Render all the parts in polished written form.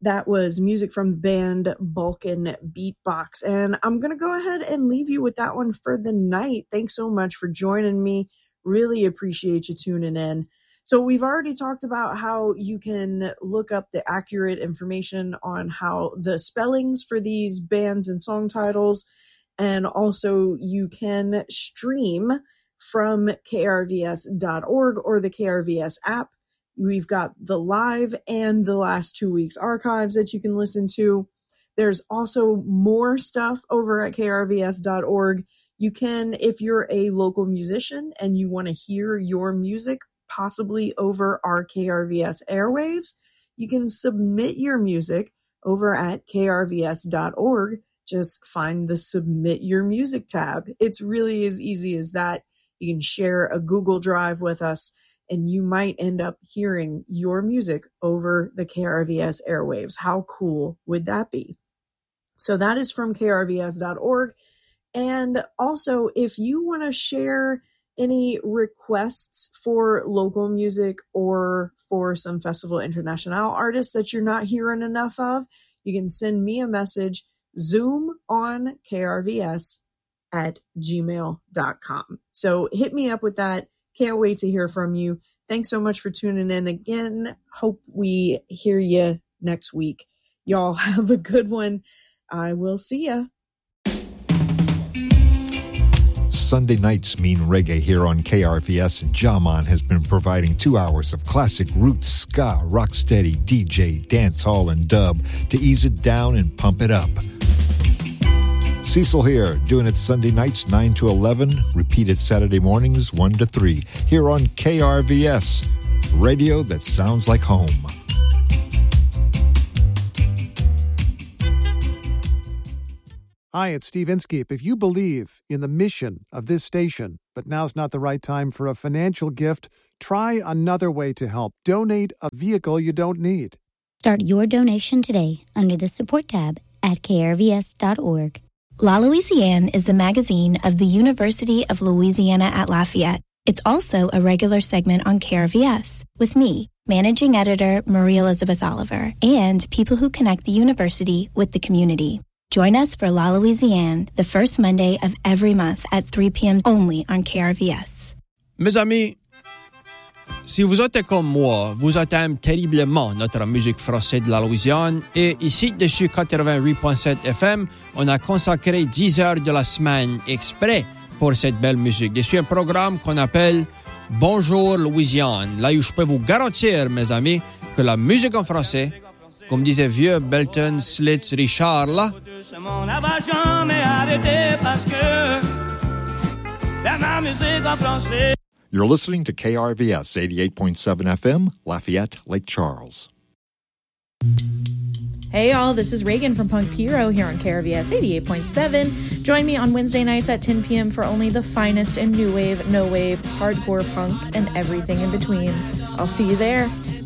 That was music from the band Balkan Beatbox. And I'm going to go ahead and leave you with that one for the night. Thanks so much for joining me. Really appreciate you tuning in. So we've already talked about how you can look up the accurate information on how the spellings for these bands and song titles. And also you can stream from krvs.org or the KRVS app. We've got the live and the last 2 weeks archives that you can listen to. There's also more stuff over at krvs.org. You can, if you're a local musician and you want to hear your music possibly over our KRVS airwaves, you can submit your music over at krvs.org. Just find the Submit Your Music tab. It's really as easy as that. You can share a Google Drive with us, and you might end up hearing your music over the KRVS airwaves. How cool would that be? So that is from krvs.org. And also, if you want to share any requests for local music or for some Festival International artists that you're not hearing enough of, you can send me a message, Zoom on KRVS at gmail.com. So hit me up with that. Can't wait to hear from you. Thanks so much for tuning in again. Hope we hear you next week. Y'all have a good one. I will see ya. Sunday nights mean reggae here on KRVS, and Jaman has been providing 2 hours of classic roots, ska, rocksteady, DJ, dancehall, and dub to ease it down and pump it up. Cecil here, doing it Sunday nights 9 to 11, repeated Saturday mornings 1 to 3, here on KRVS, radio that sounds like home. Hi, it's Steve Inskeep. If you believe in the mission of this station, but now's not the right time for a financial gift, try another way to help. Donate a vehicle you don't need. Start your donation today under the support tab at krvs.org. La Louisiane is the magazine of the University of Louisiana at Lafayette. It's also a regular segment on KRVS with me, managing editor Marie Elizabeth Oliver, and people who connect the university with the community. Join us for La Louisiane the first Monday of every month at 3 p.m. only on KRVS. Mes amis, si vous êtes comme moi, vous aimez terriblement notre musique française de la Louisiane et ici dessus 88.7 FM, on a consacré 10 heures de la semaine exprès pour cette belle musique. Dessus un programme qu'on appelle Bonjour Louisiane, là où je peux vous garantir, mes amis, que la musique en français, comme disait vieux Belton Slits Richard là, You're listening to KRVS 88.7 FM, Lafayette, Lake Charles. Hey y'all, this is Reagan from Punk Hero here on KRVS 88.7. Join me on Wednesday nights at 10 p.m. for only the finest in new wave, no wave, hardcore punk, and everything in between. I'll see you there.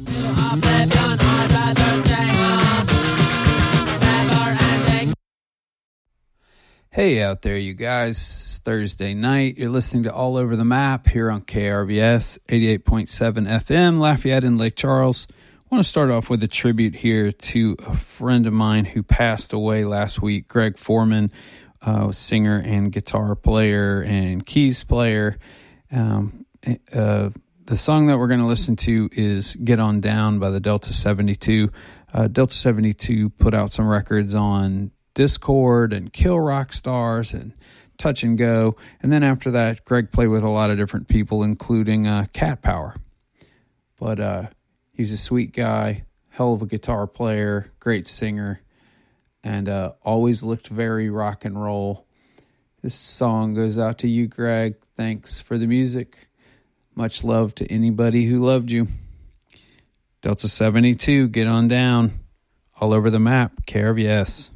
Hey out there, you guys. It's Thursday night. You're listening to All Over the Map here on KRVS 88.7 FM, Lafayette and Lake Charles. I want to start off with a tribute here to a friend of mine who passed away last week, Greg Foreman, singer and guitar player and keys player. The song that we're going to listen to is Get On Down by the Delta 72. Delta 72 put out some records on Discord and Kill Rock Stars and Touch and Go. And then after that, Greg played with a lot of different people, including Cat Power. But he's a sweet guy, hell of a guitar player, great singer, and always looked very rock and roll. This song goes out to you, Greg. Thanks for the music. Much love to anybody who loved you. Delta 72, Get On Down. All Over the Map, KRVS.